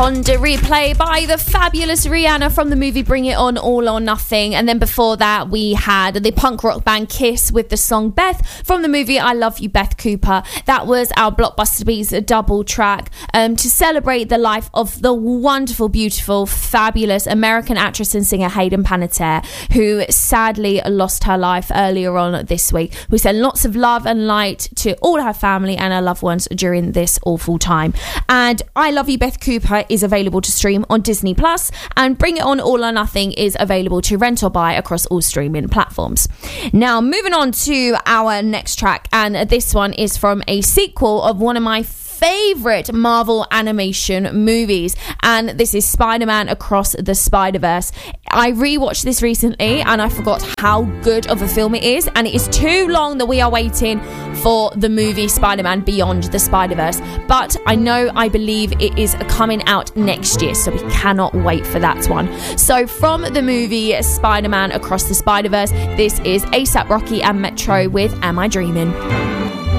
Honda Replay by the fabulous Rihanna from the movie Bring It On, All or Nothing. And then before that, we had the punk rock band Kiss with the song Beth from the movie I Love You, Beth Cooper. That was our Blockbuster Beats double track to celebrate the life of the wonderful, beautiful, fabulous American actress and singer Hayden Panettiere, who sadly lost her life earlier on this week. We send lots of love and light to all her family and her loved ones during this awful time. And I Love You, Beth Cooper is available to stream on Disney Plus, and Bring It On, All or Nothing is available to rent or buy across all streaming platforms. Now, moving on to our next track, and this one is from a sequel of one of my favorite Marvel animation movies, and this is Spider-Man Across the Spider-Verse. I rewatched this recently and I forgot how good of a film it is, and it is too long that we are waiting for the movie Spider-Man Beyond the Spider-Verse, but I believe it is coming out next year, so we cannot wait for that one. So from the movie Spider-Man Across the Spider-Verse, this is A$AP Rocky and Metro with Am I Dreaming?